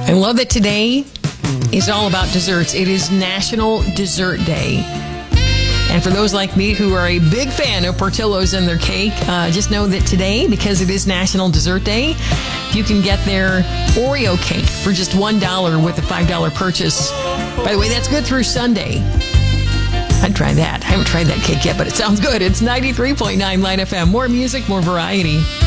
I love that today is all about desserts. It is National Dessert Day. And for those like me who are a big fan of Portillo's and their cake, just know that today, because it is National Dessert Day, you can get their Oreo cake for just $1 with a $5 purchase. By the way, that's good through Sunday. I'd try that. I haven't tried that cake yet, but it sounds good. It's 93.9 Line FM. More music, more variety.